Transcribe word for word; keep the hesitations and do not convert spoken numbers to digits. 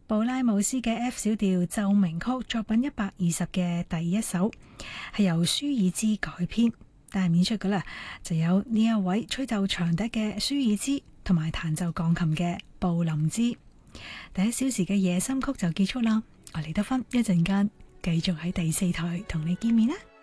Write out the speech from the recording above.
布拉姆斯嘅 F 小調奏鳴曲作品一百二十嘅第一首，係由舒爾茲改編，但係演出嘅啦就有呢一位吹奏長笛嘅舒爾茲，同埋彈奏鋼琴嘅布林茲。第一小時嘅夜深曲就結束啦，我李德芬一陣間繼續喺第四台同你見面啦。